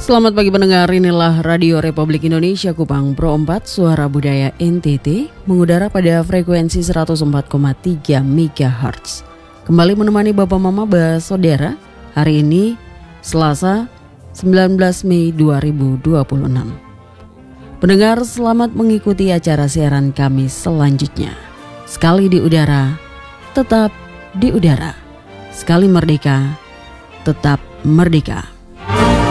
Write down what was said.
Selamat pagi pendengar, inilah Radio Republik Indonesia Kupang Pro 4 Suara Budaya NTT mengudara pada frekuensi 104,3 MHz. Kembali menemani Bapak Mama Saudara hari ini Selasa 19 Mei 2026. Pendengar, selamat mengikuti acara siaran kami selanjutnya. Sekali di udara, tetap di udara. Sekali merdeka, tetap merdeka.